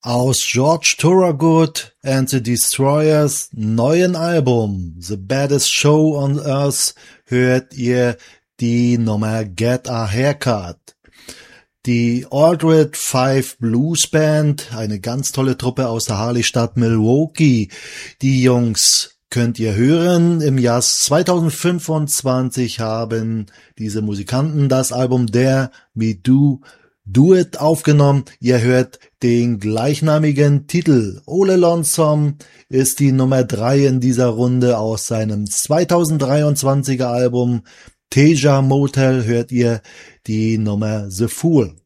Aus George Thorogood and the Destroyers neuen Album The Baddest Show on Earth hört ihr die Nummer Get a Haircut. Die Aldred Five Blues Band, eine ganz tolle Truppe aus der Harley-Stadt Milwaukee. Die Jungs könnt ihr hören. Im Jahr 2025 haben diese Musikanten das Album Dare Me Do It aufgenommen. Ihr hört den gleichnamigen Titel. Ole Lonesome ist die Nummer 3 in dieser Runde aus seinem 2023er Album Teja Motel hört ihr die Nummer The Fool.